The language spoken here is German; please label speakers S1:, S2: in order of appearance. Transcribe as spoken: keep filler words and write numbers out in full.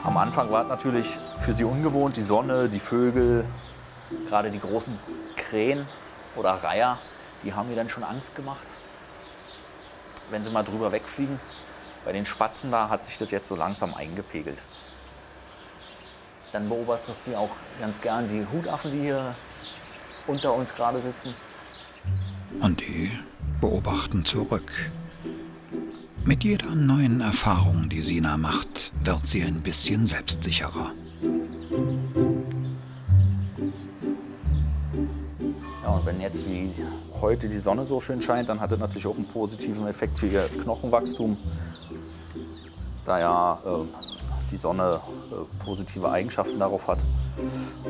S1: Am Anfang war es natürlich für sie ungewohnt, die Sonne, die Vögel, gerade die großen Krähen oder Reiher, die haben ihr dann schon Angst gemacht, wenn sie mal drüber wegfliegen. Bei den Spatzen da hat sich das jetzt so langsam eingepegelt. Dann beobachtet sie auch ganz gern die Hutaffen, die hier unter uns gerade sitzen.
S2: Und die beobachten zurück. Mit jeder neuen Erfahrung, die Sina macht, wird sie ein bisschen selbstsicherer.
S1: Ja, und wenn jetzt wie heute die Sonne so schön scheint, dann hat das natürlich auch einen positiven Effekt für ihr Knochenwachstum. Da ja äh, die Sonne äh, positive Eigenschaften darauf hat.